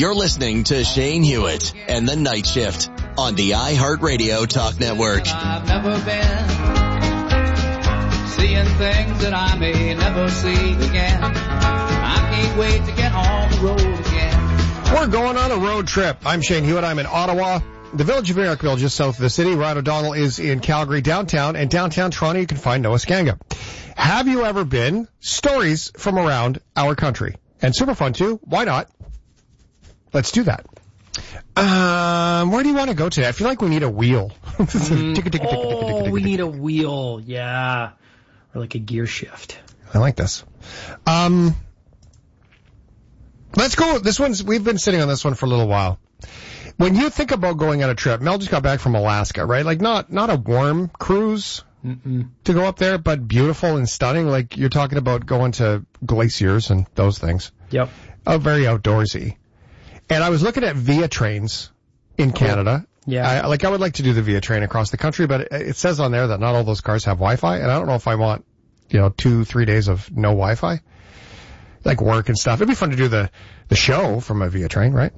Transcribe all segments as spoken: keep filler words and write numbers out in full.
You're listening to Shane Hewitt and the Night Shift on the iHeartRadio Talk Network. I've never been seeing things that I may never see again. I can't wait to get on the road again. We're going on a road trip. I'm Shane Hewitt. I'm in Ottawa, the village of Merrickville, just south of the city. Ryan O'Donnell is in Calgary, downtown. And downtown Toronto, you can find Noah Skanga. Have you ever been? Stories from around our country. And super fun, too. Why not? Let's do that. Um, where do you want to go today? I feel like we need a wheel. Mm. Oh, we need a wheel. Yeah. Or like a gear shift. I like this. Um, let's go. This one's, we've been sitting on this one for a little while. When you think about going on a trip, Mel just got back from Alaska, right? Like not, not a warm cruise Mm-mm. to go up there, but beautiful and stunning. Like you're talking about going to glaciers and those things. Yep. Oh, very outdoorsy. And I was looking at Via trains in Canada. Yeah. I, like I would like to do the Via train across the country, but it, it says on there that not all those cars have Wi-Fi, and I don't know if I want, you know, two, three days of no Wi-Fi, like work and stuff. It'd be fun to do the, the show from a Via train, right?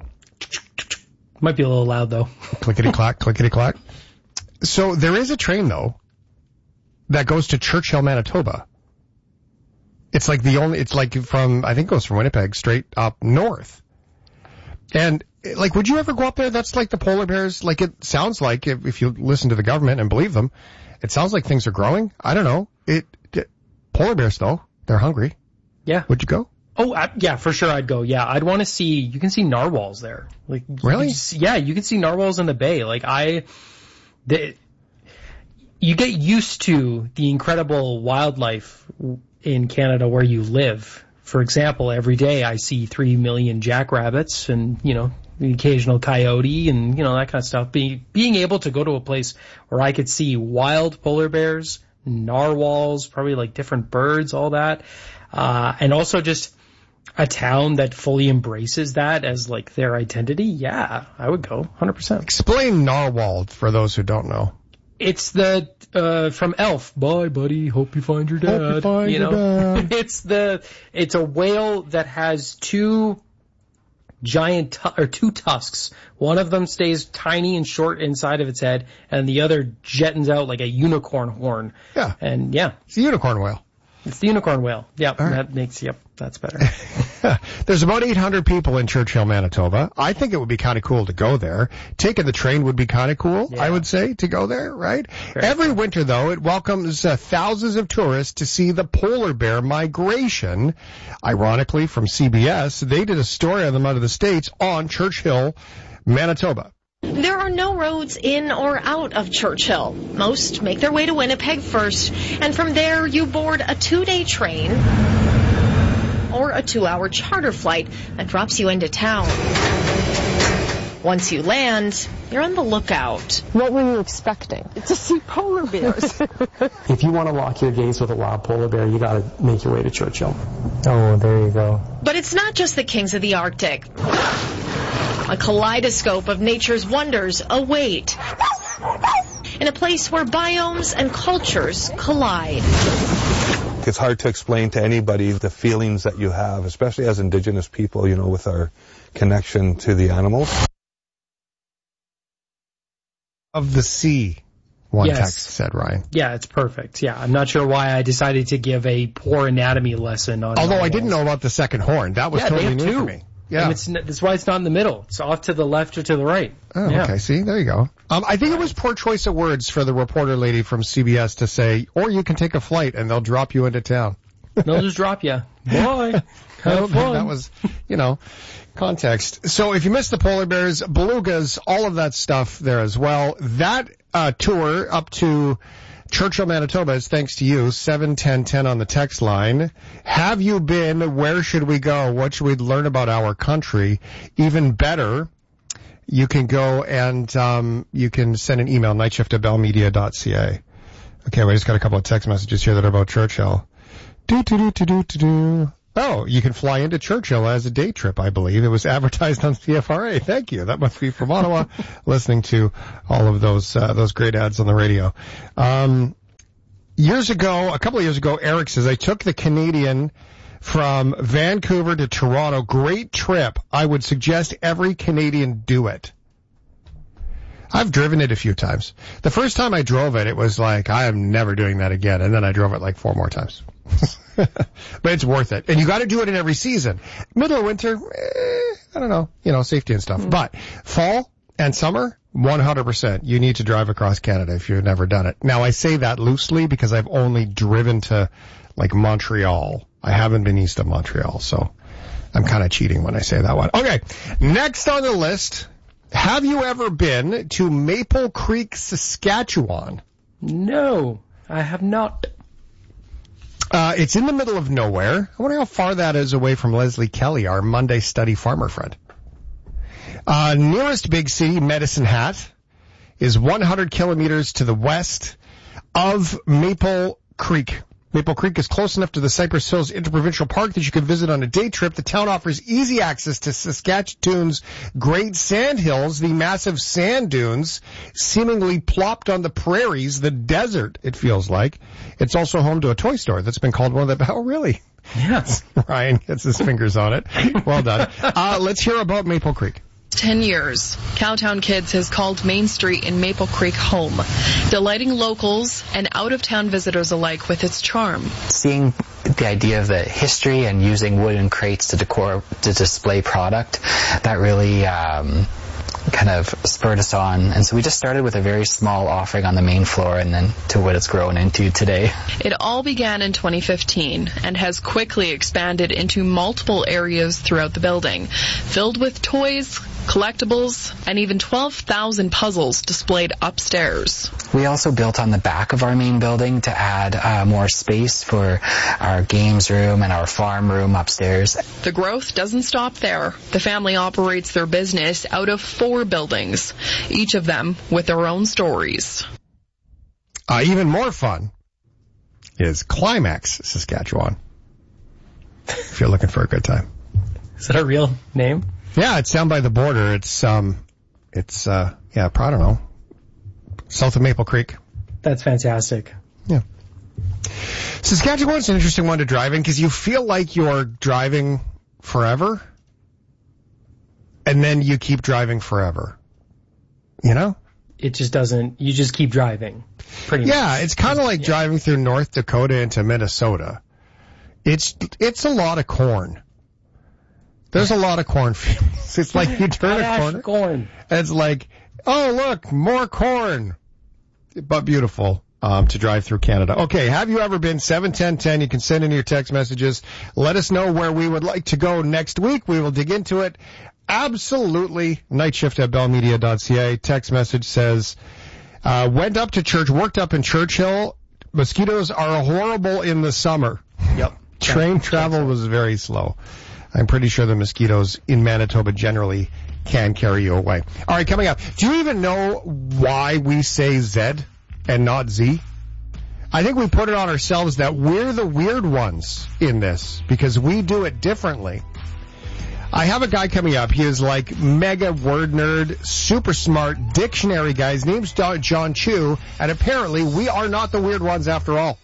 Might be a little loud though. Clickety-clack, clickety-clack. So there is a train though that goes to Churchill, Manitoba. It's like the only, it's like from, I think it goes from Winnipeg straight up north. And, like, would you ever go up there? That's like the polar bears. Like, it sounds like, if, if you listen to the government and believe them, it sounds like things are growing. I don't know. It, it polar bears, though, they're hungry. Yeah. Would you go? Oh, I, yeah, for sure I'd go. Yeah, I'd want to see, you can see narwhals there. Like, really? You see, yeah, you can see narwhals in the bay. Like, I, the, you get used to the incredible wildlife in Canada where you live. For example, every day I see three million jackrabbits and, you know, the occasional coyote and, you know, that kind of stuff. Be, being able to go to a place where I could see wild polar bears, narwhals, probably like different birds, all that. Uh, and also just a town that fully embraces that as like their identity. Yeah, I would go one hundred percent. Explain narwhal for those who don't know. It's the, uh, from Elf. Bye, buddy. Hope you find your dad. Hope you find you know? your dad. It's the, it's a whale that has two giant, tu- or two tusks. One of them stays tiny and short inside of its head, and the other jettons out like a unicorn horn. Yeah. And yeah. It's a unicorn whale. It's the unicorn whale. Yep. Right. That makes, yep, that's better. There's about eight hundred people in Churchill, Manitoba. I think it would be kind of cool to go there. Taking the train would be kind of cool, yeah. I would say, to go there, right? Very Every cool. winter, though, it welcomes uh, thousands of tourists to see the polar bear migration. Ironically, from C B S, they did a story on them out of the States on Churchill, Manitoba. There are no roads in or out of Churchill. Most make their way to Winnipeg first, and from there you board a two-day train or a two-hour charter flight that drops you into town. Once you land, you're on the lookout. What were you expecting? To see polar bears. If you want to lock your gaze with a wild polar bear, you got to make your way to Churchill. Oh, there you go. But it's not just the kings of the Arctic. A kaleidoscope of nature's wonders await in a place where biomes and cultures collide. It's hard to explain to anybody the feelings that you have, especially as Indigenous people, you know, with our connection to the animals. Of the sea, one yes. text said, Ryan. Yeah, it's perfect. Yeah, I'm not sure why I decided to give a poor anatomy lesson on. Although I didn't know about the second horn. That was yeah, totally new two. for me. Yeah, and it's, that's why it's not in the middle. It's off to the left or to the right. Oh, yeah. Okay. See, there you go. Um, I think it was poor choice of words for the reporter lady from C B S to say, or you can take a flight and they'll drop you into town. They'll just drop you. Boy, have fun. That was, you know, context. So if you missed the polar bears, belugas, all of that stuff there as well. That uh, tour up to Churchill, Manitoba is thanks to you. seven ten ten on the text line. Have you been? Where should we go? What should we learn about our country? Even better, you can go and um, you can send an email, nightshift at bell media dot c a. Okay, we just got a couple of text messages here that are about Churchill. Do do do do do do do. Oh, you can fly into Churchill as a day trip, I believe. It was advertised on C F R A. Thank you. That must be from Ottawa, listening to all of those uh, those great ads on the radio. Um, years ago, a couple of years ago, Eric says, I took the Canadian from Vancouver to Toronto. Great trip. I would suggest every Canadian do it. I've driven it a few times. The first time I drove it, it was like, I am never doing that again. And then I drove it like four more times. But it's worth it. And you got to do it in every season. Middle of winter, eh, I don't know, you know, safety and stuff. Mm. But fall and summer, one hundred percent. You need to drive across Canada if you've never done it. Now, I say that loosely because I've only driven to, like, Montreal. I haven't been east of Montreal, so I'm kind of cheating when I say that one. Okay, next on the list, have you ever been to Maple Creek, Saskatchewan? No, I have not. Uh, it's in the middle of nowhere. I wonder how far that is away from Leslie Kelly, our Monday study farmer friend. Uh, nearest big city, Medicine Hat, is one hundred kilometers to the west of Maple Creek. Maple Creek is close enough to the Cypress Hills Interprovincial Park that you can visit on a day trip. The town offers easy access to Saskatchewan's Great Sand Hills, the massive sand dunes seemingly plopped on the prairies, the desert, it feels like. It's also home to a toy store that's been called one of the... Oh, really? Yes. Ryan gets his fingers on it. Well done. Uh, let's hear about Maple Creek. Ten years, Cowtown Kids has called Main Street in Maple Creek home, delighting locals and out-of-town visitors alike with its charm. Seeing the idea of the history and using wooden crates to decor, to display product, that really um, kind of spurred us on. And so we just started with a very small offering on the main floor and then to what it's grown into today. It all began in twenty fifteen and has quickly expanded into multiple areas throughout the building, filled with toys, collectibles, and even twelve thousand puzzles displayed upstairs. We also built on the back of our main building to add uh, more space for our games room and our farm room upstairs. The growth doesn't stop there. The family operates their business out of four buildings, each of them with their own stories. Uh, even more fun is Climax, Saskatchewan, if you're looking for a good time. Is that a real name? Yeah, it's down by the border. It's, um, it's, uh, yeah, I don't know, south of Maple Creek. That's fantastic. Yeah. Saskatchewan's an interesting one to drive in because you feel like you're driving forever, and then you keep driving forever. You know? It just doesn't, you just keep driving, pretty much. Yeah, it's kind of like yeah. driving through North Dakota into Minnesota. It's, it's a lot of corn. There's a lot of cornfields. It's like you turn a corner. Corn. And it's like, oh, look, more corn. But beautiful um, to drive through Canada. Okay, have you ever been? seven ten ten. You can send in your text messages. Let us know where we would like to go next week. We will dig into it. Absolutely. Night shift at bell media dot c a. Text message says, uh, went up to church, worked up in Churchill. Mosquitoes are horrible in the summer. Yep. Train travel was very slow. I'm pretty sure the mosquitoes in Manitoba generally can carry you away. All right, coming up. Do you even know why we say Z and not Z? I think we put it on ourselves that we're the weird ones in this because we do it differently. I have a guy coming up. He is like mega word nerd, super smart dictionary guy. His name's John Chu, and apparently we are not the weird ones after all.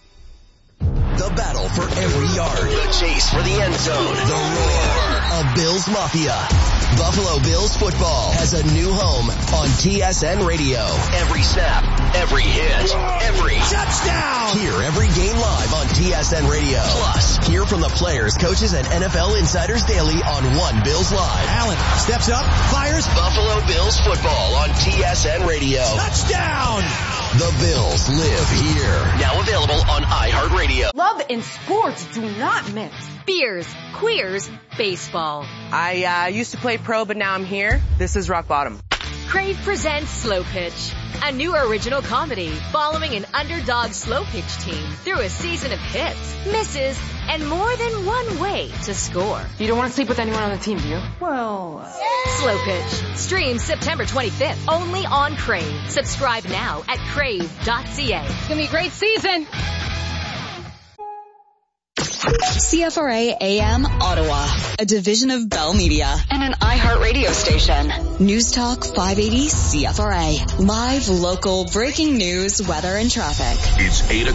The battle for every yard. The chase for the end zone. The roar of Bills Mafia. Buffalo Bills football has a new home on T S N Radio. Every snap, every hit, every touchdown. Hear every game live on T S N Radio. Plus, hear from the players, coaches, and N F L insiders daily on One Bills Live. Allen steps up, fires. Buffalo Bills football on T S N Radio. Touchdown. The Bills live here. Now available on iHeartRadio. Love and sports do not mix. Beers, queers, baseball. I uh, used to play pro, but now I'm here. This is rock bottom. Crave presents Slow Pitch, a new original comedy following an underdog slow pitch team through a season of hits, misses, and more than one way to score. You don't want to sleep with anyone on the team, do you? Well, uh... Slow Pitch streams September twenty-fifth only on Crave. Subscribe now at crave dot c a. It's gonna be a great season. C F R A A M Ottawa, a division of Bell Media and an iHeartRadio station. News Talk five eighty C F R A. Live, local, breaking news, weather, and traffic. It's eight